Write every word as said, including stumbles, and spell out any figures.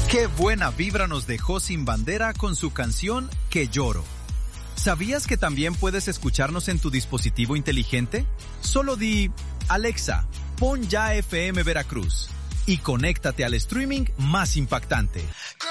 Qué buena vibra nos dejó Sin Bandera con su canción Que Lloro. ¿Sabías que también puedes escucharnos en tu dispositivo inteligente? Solo di, Alexa, pon ya F M Veracruz y conéctate al streaming más impactante.